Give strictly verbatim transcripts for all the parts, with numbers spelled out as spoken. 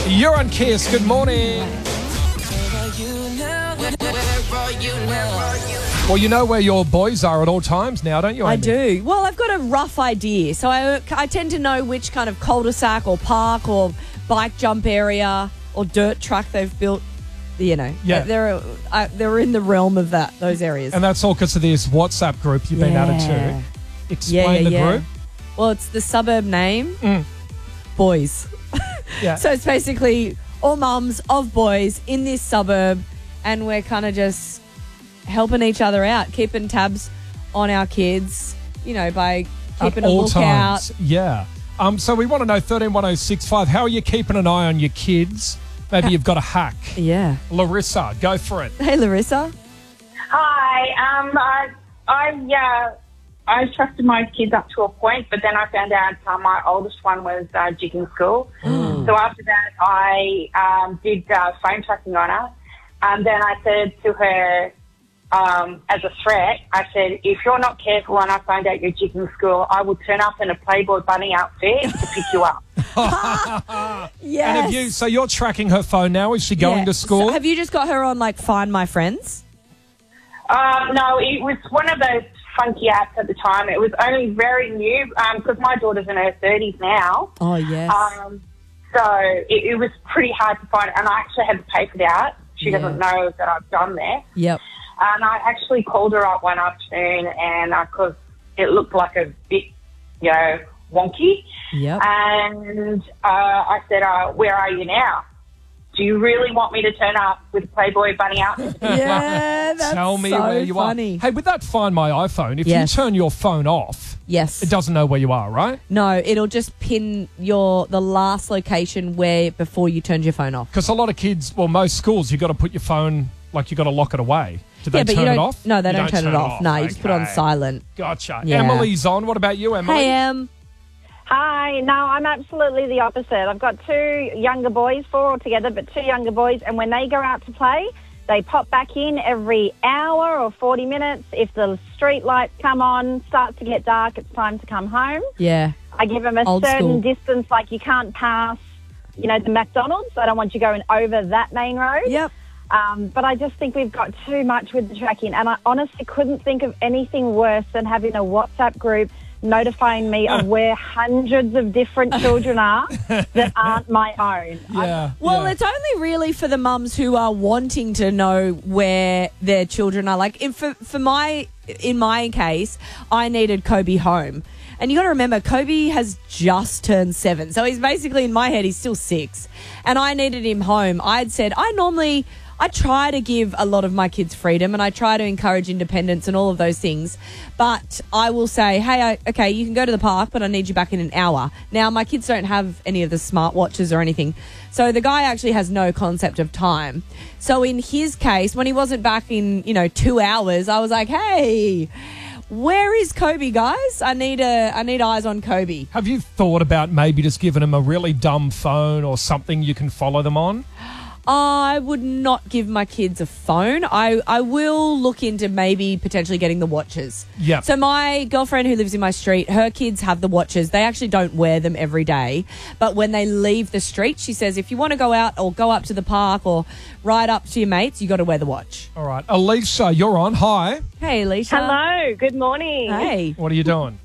You're on Kiss. Good morning. Well, you know where your boys are at all times now, don't you, Amy? I do. Well, I've got a rough idea. So I, I tend to know which kind of cul-de-sac or park or bike jump area or dirt track they've built. You know, Yeah. they're uh, they're in the realm of that those areas. And that's all because of this WhatsApp group you've been added Yeah. to. Explain yeah, yeah, the yeah. group. Well, it's the suburb name, Mm. Boys. Yeah. So it's basically all mums of boys in this suburb, and we're kind of just helping each other out, keeping tabs on our kids, you know, by keeping At a all lookout. times. Yeah. Um, so we want to know thirteen one oh six five. How are you keeping an eye on your kids? Maybe you've got a hack. Yeah. Larissa, go for it. Hey, Larissa. Hi. Um, I, I, uh, I trusted my kids up to a point, but then I found out uh, my oldest one was uh, jigging school. So after that, I um, did uh, phone tracking on her. And then I said to her, um, as a threat, I said, if you're not careful and I find out you're jigging school, I will turn up in a Playboy bunny outfit to pick you up. Yes. And have you, so you're tracking her phone now? Is she going Yeah. to school? So have you just got her on, like, Find My Friends? Uh, no, it was one of those funky apps at the time. It was only very new because my daughter's in her thirties now. Oh, yes. Um, so it, it was pretty hard to find, and I actually had to pay for that. She Yeah. doesn't know that I've done that. Yep. And I actually called her up one afternoon, and because it looked like a bit, you know, wonky. Yep. And uh, I said, uh, where are you now? Do you really want me to turn up with a Playboy bunny outfit? Yeah, that's Tell me so where you funny. are. Hey, with that Find My iPhone, if Yes. you turn your phone off, Yes. it doesn't know where you are, right? No, it'll just pin your the last location where before you turned your phone off. Because a lot of kids, well, most schools, you've got to put your phone, like you've got to lock it away. Do they yeah, but turn you don't. it off? No, they You don't, turn, it off. No, you just put it on Okay. silent. Gotcha. Yeah. Emily's on. What about you, Emily? Hey, Em. Hi, no, I'm absolutely the opposite. I've got two younger boys, four altogether, but two younger boys, and when they go out to play, they pop back in every hour or forty minutes. If the street lights come on, starts to get dark, it's time to come home. Yeah. I give them a Old certain school. distance, like you can't pass, you know, the McDonald's. I don't want you going over that main road. Yep. Um, but I just think we've got too much with the tracking, and I honestly couldn't think of anything worse than having a WhatsApp group notifying me of where hundreds of different children are that aren't my own. Yeah. Well, yeah. it's only really for the mums who are wanting to know where their children are. Like, if for, for my, in my case, I needed Kobe home. And you got to remember, Kobe has just turned seven. So he's basically, in my head, he's still six. And I needed him home. I'd said, I normally, I try to give a lot of my kids freedom and I try to encourage independence and all of those things. But I will say, hey, I, okay, you can go to the park, but I need you back in an hour. Now, my kids don't have any of the smartwatches or anything. So the guy actually has no concept of time. So in his case, when he wasn't back in, you know, two hours, I was like, hey, where is Kobe, guys? I need a, I need eyes on Kobe. Have you thought about maybe just giving them a really dumb phone or something you can follow them on? I would not give my kids a phone. I, I will look into maybe potentially getting the watches. Yeah. So my girlfriend who lives in my street, her kids have the watches. They actually don't wear them every day. But when they leave the street, she says, if you want to go out or go up to the park or ride up to your mates, you got to wear the watch. All right. Alicia, you're on. Hi. Hey, Alicia. Hello, good morning. Hey. What are you doing?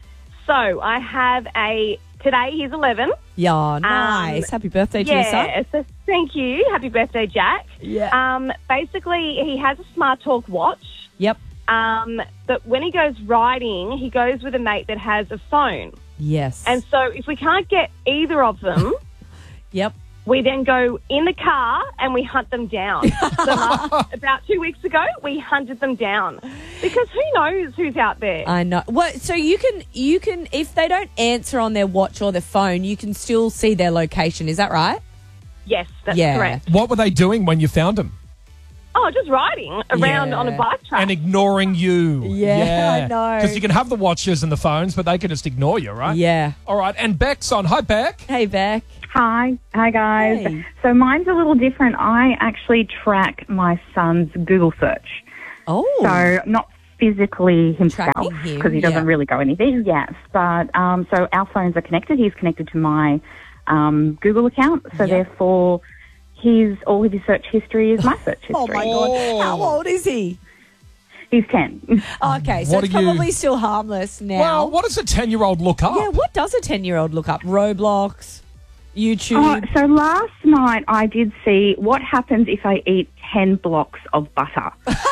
So I have a, today he's eleven. Yeah, nice. Happy birthday to your son. Yeah, so thank you. Happy birthday, Jack. Yeah. Um, basically, he has a Smart Talk watch, Yep. um, but when he goes riding, he goes with a mate that has a phone. Yes. And so if we can't get either of them, Yep. we then go in the car and we hunt them down. So last, about two weeks ago, we hunted them down because who knows who's out there. I know. What? So you can, you can, if they don't answer on their watch or their phone, you can still see their location. Is that right? Yes, that's Yeah. correct. What were they doing when you found them? Oh, just riding around Yeah. on a bike track. And ignoring you. Yeah, I know. Because you can have the watches and the phones, but they can just ignore you, right? Yeah. All right. And Beck's on. Hi, Beck. Hey, Beck. Hi. Hi, guys. Hey. So mine's a little different. I actually track my son's Google search. Oh. So not physically himself Tracking him, because he doesn't yeah. really go anywhere. Yes. But um, so our phones are connected. He's connected to my um, Google account. So Yep. therefore, his all of his search history is my search history. Oh, my God. How old is he? He's ten. Okay, so What it's are you- probably still harmless now. Well, what does a ten-year-old look up? Yeah, what does a ten-year-old look up? Roblox, YouTube. Oh, so last night I did see what happens if I eat ten blocks of butter.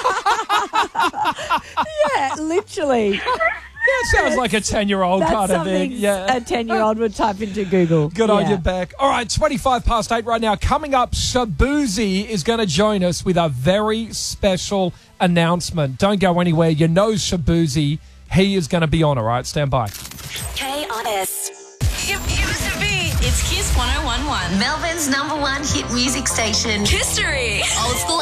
Yeah, literally. That sounds like a ten-year-old That's kind of something thing. Yeah. a ten-year-old would type into Google. Good on Yeah. you, Beck. All right, twenty-five past eight right now. Coming up, Shabuzi is going to join us with a very special announcement. Don't go anywhere. You know Shabuzi. He is going to be on, all right? Stand by. K I S. It used to be. It's Kiss one oh one one. Melbourne's number one hit music station. History. Old school